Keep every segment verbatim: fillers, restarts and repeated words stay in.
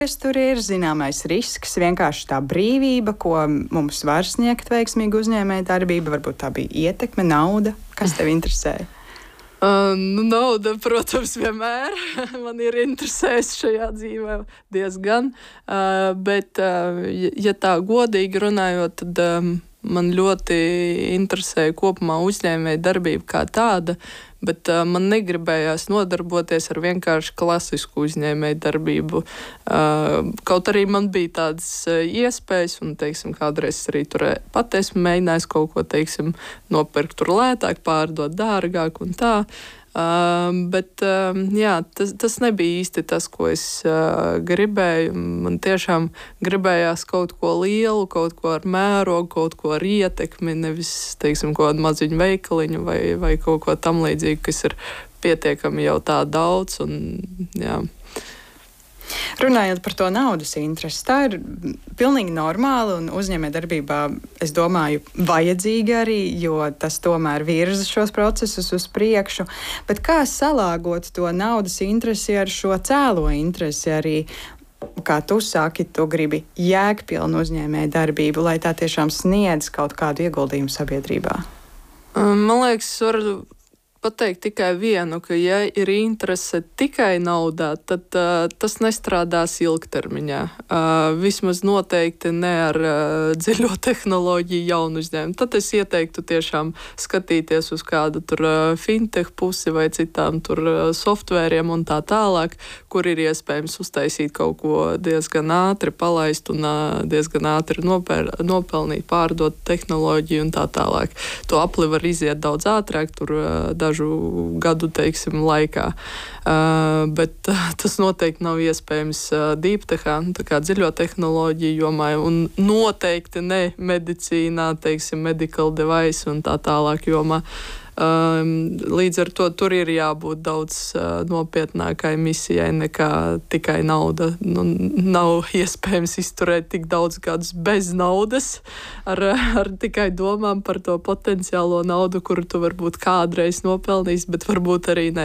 Kas tur ir zināmais risks, vienkārši tā brīvība, ko mums var sniegt veiksmīga uzņēmēja darbība, varbūt tā bija ietekme, nauda. Kas tev interesē? Uh, nu, nauda, protams, vienmēr man ir interesējusi šajā dzīvē diezgan, uh, bet, uh, ja tā godīgi runājot, tad um, man ļoti interesēja kopumā uzņēmēja darbība kā tāda, bet uh, man negribējās nodarboties ar vienkārši klasisku uzņēmēju darbību. Uh, kaut arī man bija tādas uh, iespējas, un, teiksim, kādreiz arī tur pat esmu mēģinājis kaut ko, teiksim, nopirkt tur lētāk, pārdot dārgāk un tā. Uh, bet uh, jā, tas, tas nebija īsti tas, ko es uh, gribēju. Man tiešām gribējās kaut ko lielu, kaut ko ar mērogu, kaut ko ar ietekmi, nevis, teiksim, kaut kādu maziņu veikaliņu vai, vai kaut ko tam līdzīgu, kas ir pietiekami jau tā daudz. Un, jā. Runājot par to naudas interesi, tā ir pilnīgi normāla un uzņēmējdarbībā, es domāju, vajadzīga arī, jo tas tomēr virza šos procesus uz priekšu. Bet kā salāgot to naudas interesi ar šo cēlo interesi arī? Kā tu saki, tu gribi jēgpilnu uzņēmējdarbību, lai tā tiešām sniedz kaut kādu ieguldījumu sabiedrībā? Man liekas, var pateikt tikai vienu, ka ja ir interese tikai naudā, tad uh, tas nestrādās ilgtermiņā. Uh, vismaz noteikti ne ar uh, dziļo tehnoloģiju jaunu uzņēmumu. Tad es ieteiktu tiešām skatīties uz kādu tur uh, fintech pusi vai citām tur uh, softvēriem un tā tālāk, kur ir iespējams uztaisīt kaut ko diezgan ātri, palaist un uh, diezgan ātri nopel, nopelnīt, pārdot tehnoloģiju un tā tālāk. To apli var iziet daudz ātrāk, tur uh, dažu gadu, teiksim, laikā. Uh, bet uh, tas noteikti nav iespējams uh, deeptechā, tā kā dziļo tehnoloģiju jomā, un noteikti ne medicīnā, teiksim, medical device un tā tālāk jomā. Um, līdz ar to tur ir jābūt daudz uh, nopietnākai misijai nekā tikai nauda. Nu, nav iespējams izturēt tik daudz gadus bez naudas, ar, ar tikai domām par to potenciālo naudu, kuru tu varbūt kādreiz nopelnīs, bet varbūt arī nē.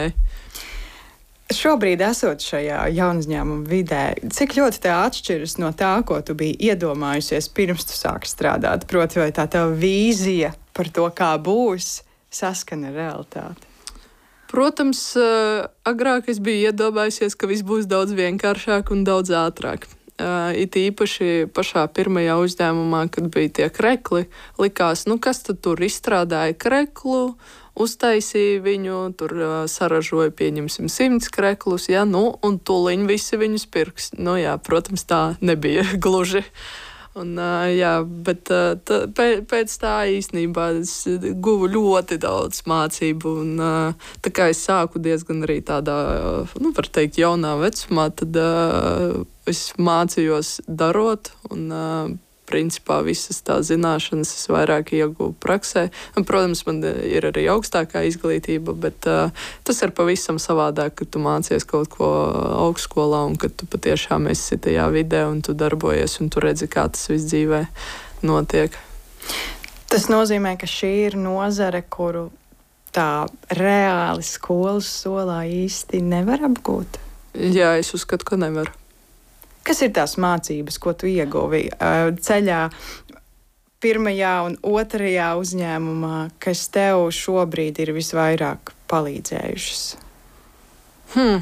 Šobrīd, esot šajā jaunuzņēmuma vidē, cik ļoti tā atšķiras no tā, ko tu biji iedomājusies pirms tu sāki strādāt? Proti, vai tā tava vīzija par to, kā būs, saskana ar realitāti? Protams, agrāk es biju iedomājusies, ka viss būs daudz vienkāršāk un daudz ātrāk. It īpaši pašā pirmajā uzņēmumā, kad bija tie krekli, likās, nu kas tad tur izstrādāja kreklu, uztaisīja viņu, tur saražoja, pieņemsim, simts kreklus, ja, nu, un tūliņ visi viņus pirks. Nu jā, protams, tā nebija gluži. Un, jā, bet tā, pēc tā īstenībā es guvu ļoti daudz mācību, un tā kā es sāku diezgan arī tādā, nu, var teikt, jaunā vecumā, tad es mācījos darot, un principā visas tās zināšanas es vairāk ieguvu praksē. Un, protams, man ir arī augstākā izglītība, bet uh, tas ir pavisam savādāk, kad tu mācies kaut ko augstskolā un kad tu patiešām esi tajā vidē un tu darbojies un tu redzi, kā tas viss dzīvē notiek. Tas nozīmē, ka šī ir nozare, kuru tā reāli skolas solā īsti nevar apgūt? Jā, es uzskatu, ka nevar. Kas ir tās mācības, ko tu ieguvi ceļā pirmajā un otrajā uzņēmumā, kas tev šobrīd ir visvairāk palīdzējušas? Hmm.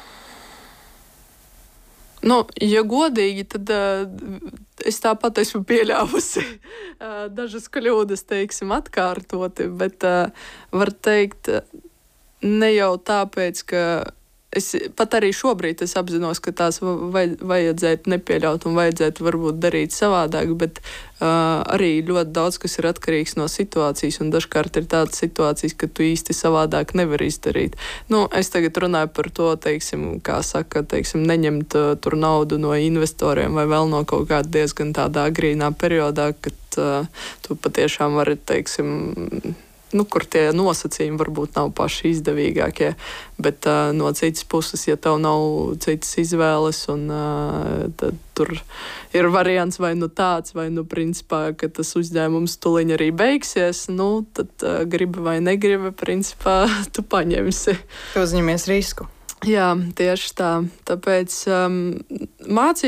Nu, ja godīgi, tad uh, es tāpat esmu pieļāvusi uh, dažas kļūdas, teiksim, atkārtoti, bet uh, var teikt, ne jau tāpēc, ka es pat arī šobrīd es apzinos, ka tās vaj, vajadzētu nepieļaut un vajadzētu varbūt darīt savādāk, bet uh, arī ļoti daudz, kas ir atkarīgs no situācijas, un dažkārt ir tādas situācijas, ka tu īsti savādāk nevari izdarīt. Nu, es tagad runāju par to, teiksim, kā saka, teiksim, neņemt uh, tur naudu no investoriem vai vēl no kaut kāda diezgan tādā agrīnā periodā, kad uh, tu patiešām vari, teiksim, nu, kur tie nosacījumi varbūt nav paši izdevīgākie, bet uh, no citas puses, ja tev nav citas izvēles, un uh, tad tur ir variants vai nu tāds, vai nu principā, ka tas uzņēmums tuliņ arī beigsies, nu, tad uh, gribi vai negribi, principā, tu paņemsi. Tu uzņemies risku. Jā, tieši tā. Tāpēc um, mācību